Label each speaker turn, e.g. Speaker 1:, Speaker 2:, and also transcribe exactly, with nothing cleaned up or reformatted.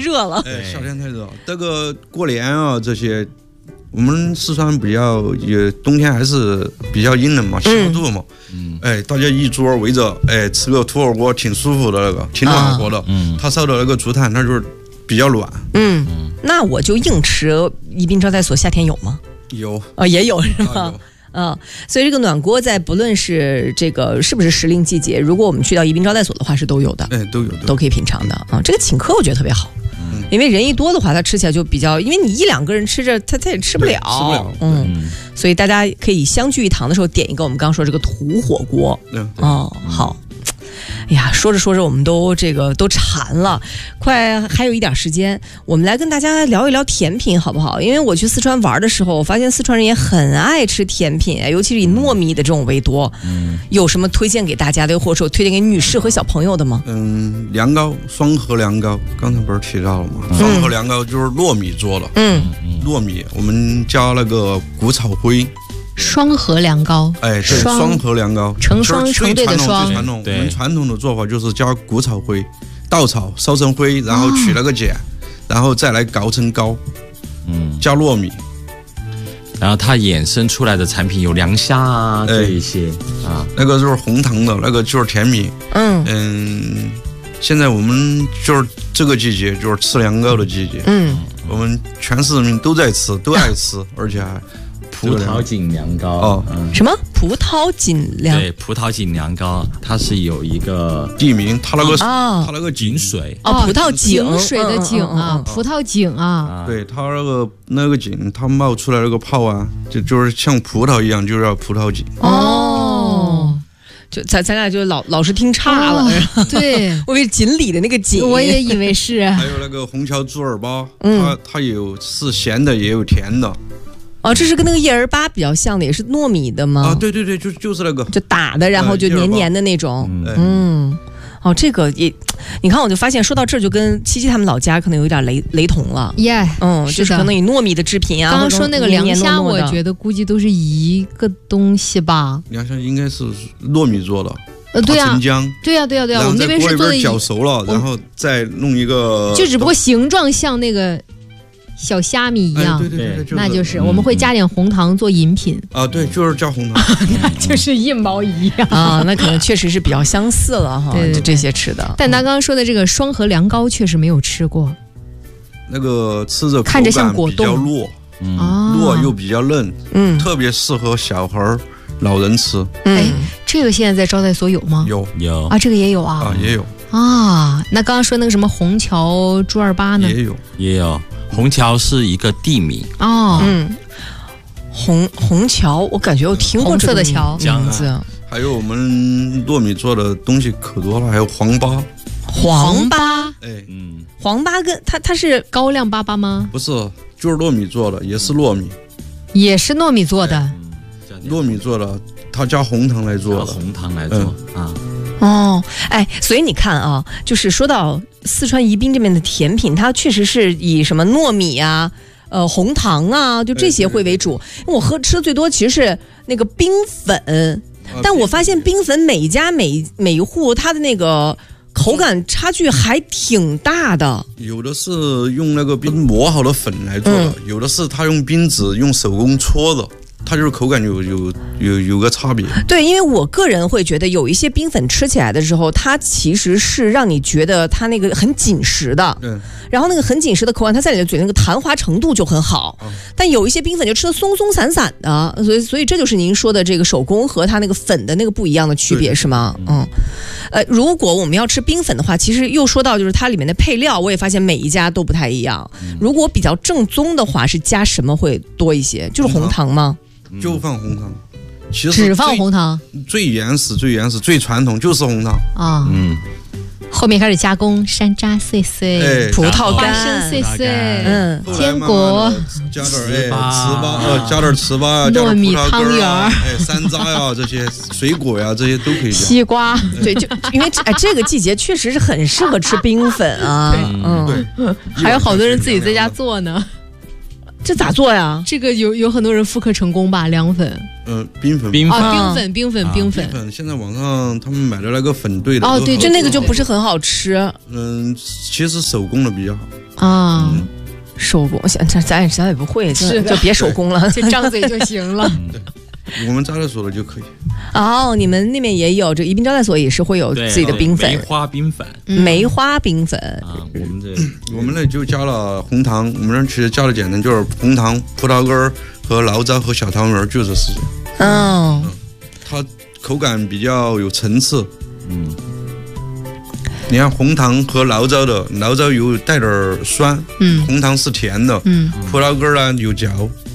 Speaker 1: 热了。
Speaker 2: 哎，夏天太热。这个过年啊，这些我们四川比较也冬天还是比较阴冷嘛，西五度嘛。嗯，哎，大家一桌围着，哎，吃个土火锅挺舒服的，那个挺暖和的。嗯，他烧的那个竹炭，那就是比较暖。
Speaker 1: 嗯，那我就硬吃宜宾招待所，夏天有吗？
Speaker 2: 有
Speaker 1: 啊，也有是吗？嗯，所以这个暖锅在不论是这个是不是时令季节，如果我们去到宜宾招待所的话，是都有的，
Speaker 2: 哎，都有，
Speaker 1: 都可以品尝的啊。这个请客我觉得特别好，嗯，因为人一多的话，它吃起来就比较，因为你一两个人吃着，他他也吃不了，
Speaker 2: 吃不了，
Speaker 1: 嗯，所以大家可以相聚一堂的时候点一个我们刚刚说这个土火锅，嗯，哦，好。哎呀，说着说着我们都这个都馋了，快还有一点时间，我们来跟大家聊一聊甜品好不好？因为我去四川玩的时候，我发现四川人也很爱吃甜品，尤其是以糯米的这种为多。嗯，有什么推荐给大家的，或者说推荐给女士和小朋友的吗？
Speaker 2: 嗯，凉糕，双核凉糕，刚才不是提到了吗？嗯、双核凉糕就是糯米做的。嗯，糯米我们加那个谷草灰。
Speaker 3: 双核凉糕，
Speaker 2: 哎，对，双核凉糕，
Speaker 3: 成双成对的双。
Speaker 2: 最传统，我们传统的做法就是加谷草灰、稻草烧成灰，然后取那个碱，然后再来搞成糕，嗯，加糯米，
Speaker 4: 然后它衍生出来的产品有凉虾啊，这一些啊，
Speaker 2: 那个就是红糖的，那个就是甜米，嗯嗯，现在我们就是这个季节就是吃凉糕的季节，嗯，我们全市人民都在吃，都爱吃，而且还。
Speaker 4: 葡萄锦凉糕哦，
Speaker 1: 嗯、什么葡萄锦凉？
Speaker 4: 对，葡萄锦凉糕，它是有一个
Speaker 2: 地名，它那个、哦、它那个井
Speaker 4: 水
Speaker 1: 哦，葡萄井
Speaker 3: 水的井啊，嗯嗯嗯、葡萄井啊，
Speaker 2: 对，它那个那个井，它冒出来那个泡啊，就就是像葡萄一样，就叫葡萄井
Speaker 1: 哦。就咱咱俩就老老是听岔了，
Speaker 3: 哦、对，
Speaker 1: 我以为锦里的那个锦，
Speaker 3: 我也以为是。
Speaker 2: 还有那个虹桥猪耳巴，嗯、它它有是咸的，也有甜的。
Speaker 1: 哦，这是跟那个叶儿粑比较像的，也是糯米的吗？
Speaker 2: 啊，对对对，就就是那个，
Speaker 1: 就打的，然后就黏黏的那种。嗯，嗯哦，这个也，你看，我就发现说到这儿，就跟七七他们老家可能有点雷雷同了。
Speaker 3: 耶， yeah,
Speaker 1: 嗯，就是可能以糯米的制品啊。
Speaker 3: 刚刚说那个凉虾，我觉得估计都是一个东西吧。
Speaker 2: 凉虾应该是糯米做的。
Speaker 3: 呃，对呀、
Speaker 2: 啊，对呀，
Speaker 3: 对呀，对呀，对呀，我们那边是做的
Speaker 2: 搅熟了，然后再弄一个，
Speaker 3: 就只不过形状像那个。小虾米一样，
Speaker 2: 哎、对对 对, 对，
Speaker 3: 那就是我们会加点红糖做饮品
Speaker 2: 啊，对，就是加红糖，
Speaker 3: 那就是一毛一样
Speaker 1: 啊，那可能确实是比较相似了哈，对对对这些吃的。
Speaker 3: 但他刚刚说的这个双核凉糕确实没有吃过，
Speaker 2: 那个吃着
Speaker 3: 看着像果冻，
Speaker 2: 比较糯，嗯，糯又比较嫩，嗯，特别适合小孩儿、老人吃。
Speaker 3: 哎，这个现在在招待所有吗？
Speaker 2: 有
Speaker 4: 有
Speaker 3: 啊，这个也有啊，
Speaker 2: 啊也有
Speaker 3: 啊。那刚刚说那个什么虹桥猪二八呢？
Speaker 2: 也有
Speaker 4: 也有。虹桥是一个地名
Speaker 3: 哦，
Speaker 1: 嗯，虹虹桥，我感觉我听过这个名字。
Speaker 2: 还有我们糯米做的东西可多了，还有黄粑。
Speaker 1: 黄粑，
Speaker 2: 哎，嗯，
Speaker 1: 黄粑跟它它是
Speaker 3: 高粱粑粑吗？
Speaker 2: 不是，就是糯米做的，也是糯米，
Speaker 3: 也是糯米做的，
Speaker 2: 哎嗯、糯米做的，它加红糖来做的，
Speaker 4: 红糖来做、嗯、啊。
Speaker 1: 哦，哎，所以你看啊，就是说到四川宜宾这边的甜品，它确实是以什么糯米啊、呃红糖啊，就这些会为主。哎、我喝吃的最多其实是那个冰粉，啊、但我发现冰粉每一家每每一户它的那个口感差距还挺大的。
Speaker 2: 有的是用那个冰磨好的粉来做的，嗯、有的是他用冰纸用手工搓的。它就是口感有有有有个差别。
Speaker 1: 对，因为我个人会觉得有一些冰粉吃起来的时候，它其实是让你觉得它那个很紧实的，嗯，然后那个很紧实的口感，它在你的嘴那个弹滑程度就很好。嗯、但有一些冰粉就吃的松松散散的，所以所以这就是您说的这个手工和它那个粉的那个不一样的区别，是吗？嗯，呃，如果我们要吃冰粉的话，其实又说到就是它里面的配料，我也发现每一家都不太一样。嗯、如果比较正宗的话，是加什么会多一些？就是红糖吗？
Speaker 2: 就放红糖，其实
Speaker 3: 只放红糖，
Speaker 2: 最原始、最原始、最传统就是红糖
Speaker 3: 啊。嗯，后面开始加工山楂碎碎、
Speaker 2: 哎、
Speaker 1: 葡萄干、
Speaker 3: 花生碎碎，
Speaker 1: 嗯，
Speaker 3: 坚果，
Speaker 2: 加点哎糍粑，呃，加点糍粑，
Speaker 3: 糯米汤圆，
Speaker 2: 哎，山楂呀，这些水果呀，这些都可以加。
Speaker 3: 西瓜，
Speaker 1: 对，就因为哎，这个季节确实是很适合吃冰粉啊。
Speaker 2: 嗯，对，
Speaker 3: 还有好多人自己在家做呢。
Speaker 1: 这咋做呀？
Speaker 3: 这个有有很多人复刻成功吧？凉粉，
Speaker 2: 嗯，冰粉，
Speaker 4: 冰粉，
Speaker 3: 啊，冰粉，冰粉，冰粉。
Speaker 2: 冰粉现在网上他们买的那个粉兑的，
Speaker 1: 哦，对，就那个就不是很好吃。
Speaker 2: 嗯，其实手工的比较好
Speaker 3: 啊。
Speaker 2: 嗯
Speaker 1: 手工，咱咱咱也不会，是就别手工了，
Speaker 3: 就张嘴就行了。
Speaker 2: 对，我们招待所的就可以。
Speaker 1: 哦，你们那边也有，这宜宾招待所也是会有自己的冰粉，
Speaker 4: 梅花冰粉，
Speaker 1: 梅花冰粉
Speaker 4: 啊，我们这
Speaker 2: 我们那就加了红糖，我们那其实加的简单，就是红糖、葡萄干和醪糟和小汤圆，就这四样。
Speaker 1: 嗯，
Speaker 2: 它口感比较有层次。嗯。你看红糖和醪糟的，醪糟有带点酸，嗯，红糖是甜的，嗯，葡萄干呢有嚼，